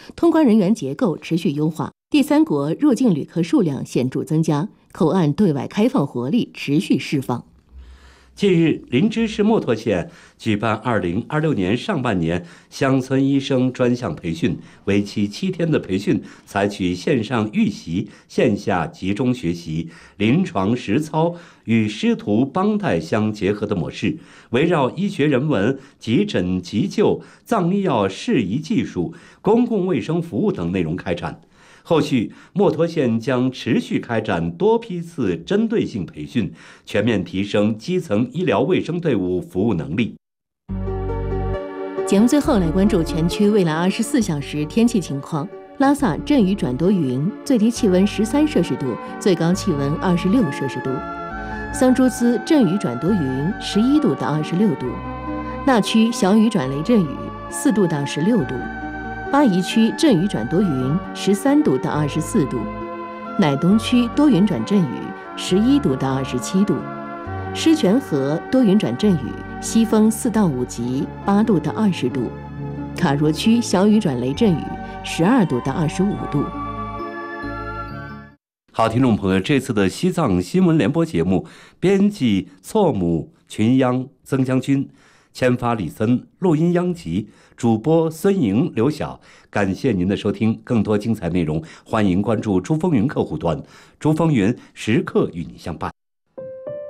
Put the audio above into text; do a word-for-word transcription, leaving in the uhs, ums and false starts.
通关人员结构持续优化，第三国入境旅客数量显著增加，口岸对外开放活力持续释放。 近日，林芝市墨脱县举办二零二六年上半年乡村医生专项培训，为期七天的培训采取线上预习、线下集中学习、临床实操与师徒帮带相结合的模式，围绕医学人文、急诊急救、藏医药适宜技术、公共卫生服务等内容开展。后续，墨脱县将持续开展多批次针对性培训，全面提升基层医疗卫生队伍服务能力。 节目最后来关注全区未来二十四小时天气情况。拉萨阵雨转多云，最低气温十三摄氏度，最高气温二十六摄氏度。桑珠孜阵雨转多云，十一度到二十六度。那曲小雨转雷阵雨，四度到十六度。巴宜区阵雨转多云，十三度到二十四度；乃东区多云转阵雨，十一度到二十七度；狮泉河多云转阵雨，西风四到五级，八度到二十度；卡若区小雨转雷阵雨，十二度到二十五度。 好，听众朋友，这次的西藏新闻联播节目，编辑错母、群央、曾将军。签发李森，录音央吉，主播孙莹、刘晓。感谢您的收听，更多精彩内容，欢迎关注珠风云客户端，珠风云时刻与您相伴。